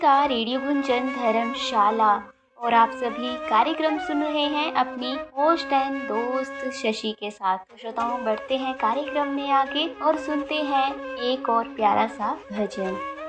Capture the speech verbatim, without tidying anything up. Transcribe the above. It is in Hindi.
का रेडियो गुंजन धर्मशाला और आप सभी कार्यक्रम सुन रहे हैं अपनी होस्ट एंड दोस्त शशि के साथ। तो श्रोताओं, बढ़ते हैं कार्यक्रम में आगे और सुनते हैं एक और प्यारा सा भजन।